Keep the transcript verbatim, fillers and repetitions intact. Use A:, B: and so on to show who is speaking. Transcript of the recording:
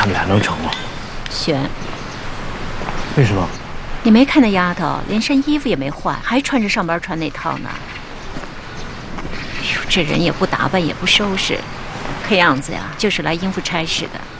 A: 他们俩能成吗？
B: 悬。
A: 为什么？
B: 你没看那丫头，连身衣服也没换，还穿着上班穿那套呢。哎呦，这人也不打扮，也不收拾，看样子呀，就是来应付差事的。